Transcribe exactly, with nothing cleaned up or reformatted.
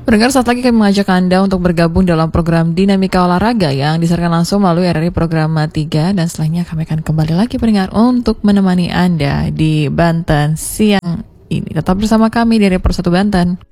Pendengar, saat lagi kami mengajak Anda untuk bergabung dalam program Dinamika Olahraga yang disiarkan langsung melalui R R I Program tiga. Dan setelahnya kami akan kembali lagi pendengar untuk menemani Anda di Banten siang ini. Tetap bersama kami dari Persatu Banten.